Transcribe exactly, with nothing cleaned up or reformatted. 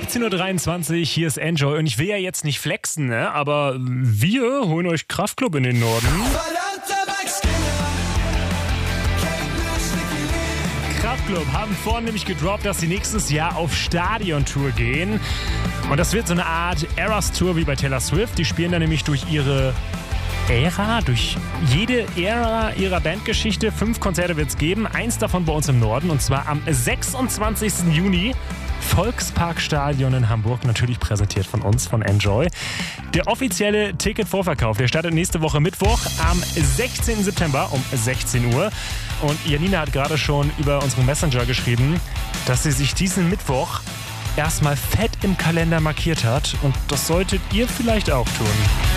achtzehn Uhr dreiundzwanzig, hier ist Enjoy und ich will ja jetzt nicht flexen, ne? Aber wir holen euch Kraftklub in den Norden. Kraftklub haben vorhin nämlich gedroppt, dass sie nächstes Jahr auf Stadiontour gehen. Und das wird so eine Art Eras-Tour wie bei Taylor Swift. Die spielen dann nämlich durch ihre Ära, durch jede Ära ihrer Bandgeschichte. Fünf Konzerte wird es geben, eins davon bei uns im Norden und zwar am sechsundzwanzigsten Juni. Volksparkstadion in Hamburg, natürlich präsentiert von uns, von Enjoy. Der offizielle Ticketvorverkauf, der startet nächste Woche Mittwoch am sechzehnten September um sechzehn Uhr. Und Janina hat gerade schon über unseren Messenger geschrieben, dass sie sich diesen Mittwoch erstmal fett im Kalender markiert hat. Und das solltet ihr vielleicht auch tun.